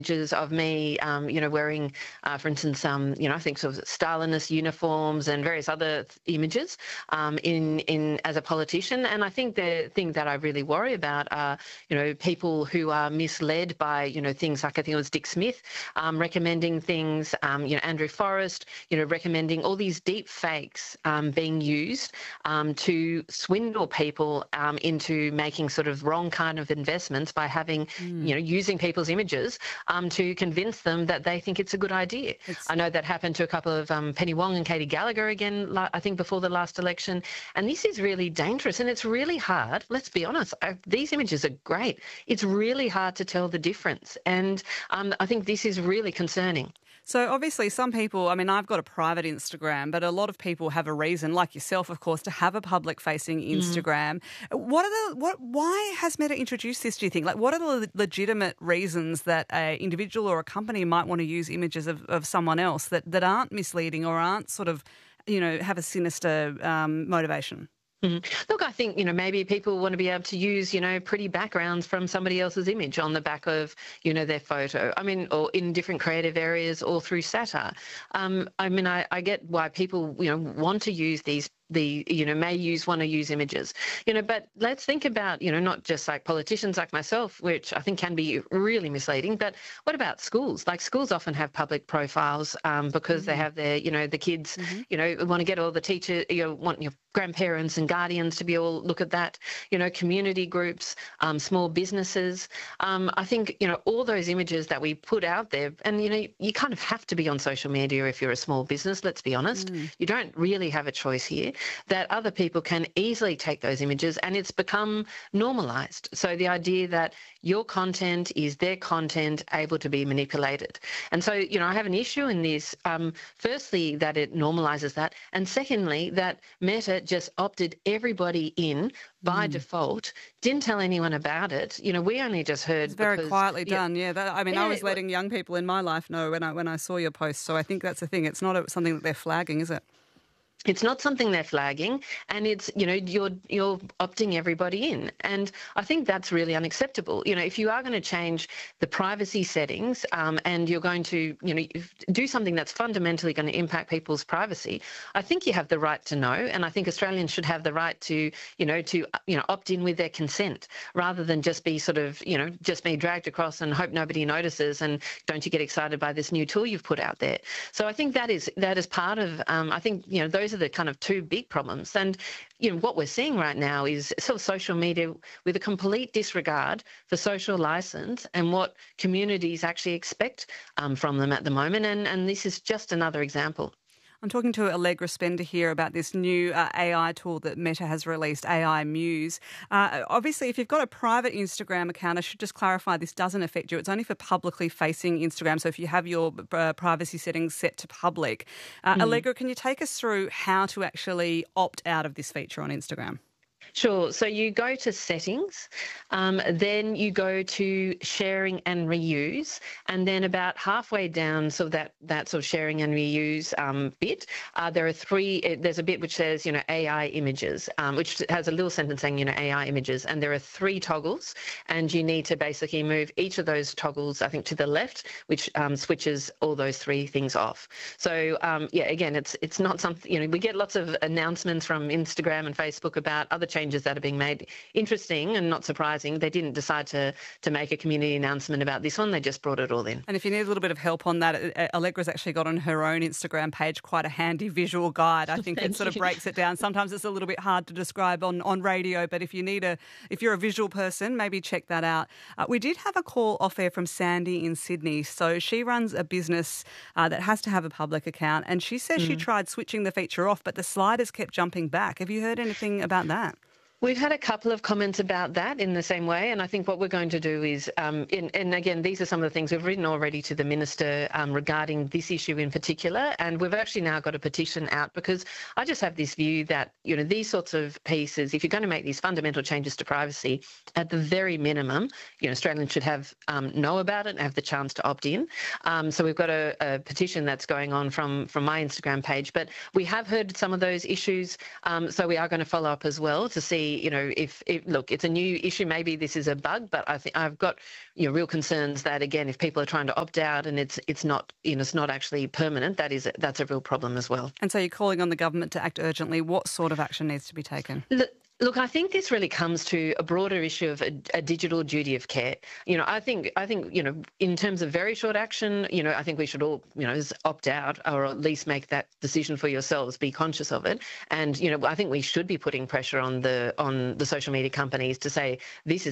images of me, wearing, for instance, I think sort of Stalinist uniforms and various other images in as a politician. And I think the thing that I really worry about are, people who are misled by, things like, I think it was Dick Smith recommending things, Andrew Forrest, recommending all these deep fakes being used to swindle people into making sort of wrong kind of investments by having, using people's images to convince them that they think it's a good idea. I know that happened to a couple of Penny Wong and Katie Gallagher again, I think before the last election. And this is really dangerous, and it's really hard. Let's be honest. These images are great. It's really hard to tell the difference. And I think this is really concerning. So obviously some people, I mean, I've got a private Instagram, but a lot of people have a reason, like yourself, of course, to have a public-facing Instagram. Why has Meta introduced this, do you think? Like, what are the legitimate reasons that an individual or a company might want to use images of someone else that aren't misleading or aren't sort of, have a sinister motivation? Look, I think, maybe people want to be able to use, pretty backgrounds from somebody else's image on the back of, their photo. I mean, or in different creative areas or through satire. I get why people, want to use want to use images, but let's think about, not just like politicians like myself, which I think can be really misleading, but what about schools? Like schools often have public profiles because they have their, the kids, want to get all the teachers, want your grandparents and guardians to be all look at that, community groups, small businesses. I think, all those images that we put out there, and, you kind of have to be on social media if you're a small business, let's be honest. You don't really have a choice here, that other people can easily take those images, and it's become normalised. So the idea that your content is their content able to be manipulated. And so, I have an issue in this, firstly, that it normalises that, and secondly, that Meta just opted everybody in by default, didn't tell anyone about it. We only just heard. It's very quietly done, yeah. I was letting young people in my life know when I saw your post, so I think that's the thing. It's not something that they're flagging, is it? It's not something they're flagging, and it's, you're opting everybody in. And I think that's really unacceptable. If you are going to change the privacy settings and you're going to, do something that's fundamentally going to impact people's privacy, I think you have the right to know, and I think Australians should have the right to, opt in with their consent rather than just be sort of, just be dragged across and hope nobody notices and don't you get excited by this new tool you've put out there. So I think that is part of, I think, those are the kind of two big problems. And, what we're seeing right now is sort of social media with a complete disregard for social license and what communities actually expect from them at the moment. And this is just another example. I'm talking to Allegra Spender here about this new AI tool that Meta has released, AI Muse. Obviously, if you've got a private Instagram account, I should just clarify this doesn't affect you. It's only for publicly facing Instagram. So if you have your privacy settings set to public. Allegra, can you take us through how to actually opt out of this feature on Instagram? Sure. So you go to settings, then you go to sharing and reuse, and then about halfway down, so that sort of sharing and reuse bit, there are there's a bit which says, AI images, which has a little sentence saying, AI images, and there are 3 toggles, and you need to basically move each of those toggles, I think, to the left, which switches all those 3 things off. So, again, it's not something, we get lots of announcements from Instagram and Facebook about other changes that are being made. Interesting and not surprising. They didn't decide to make a community announcement about this one. They just brought it all in. And if you need a little bit of help on that, Allegra's actually got on her own Instagram page quite a handy visual guide. I think it sort of breaks it down. Sometimes it's a little bit hard to describe on radio, but if you're a visual person, maybe check that out. We did have a call off air from Sandy in Sydney. So she runs a business that has to have a public account, and she says she tried switching the feature off, but the sliders kept jumping back. Have you heard anything about that? We've had a couple of comments about that in the same way, and I think what we're going to do is, and again, these are some of the things we've written already to the Minister regarding this issue in particular, and we've actually now got a petition out because I just have this view that, these sorts of pieces, if you're going to make these fundamental changes to privacy, at the very minimum, Australians should have know about it and have the chance to opt in. So we've got a petition that's going on from my Instagram page, but we have heard some of those issues, so we are going to follow up as well to see see, if look, it's a new issue. Maybe this is a bug, but I think I've got real concerns that, again, if people are trying to opt out and it's not it's not actually permanent, that's a real problem as well. And so you're calling on the government to act urgently. What sort of action needs to be taken? Look, I think this really comes to a broader issue of a digital duty of care. I think in terms of very short action, I think we should all, opt out, or at least make that decision for yourselves, be conscious of it. And, I think we should be putting pressure on the social media companies to say this is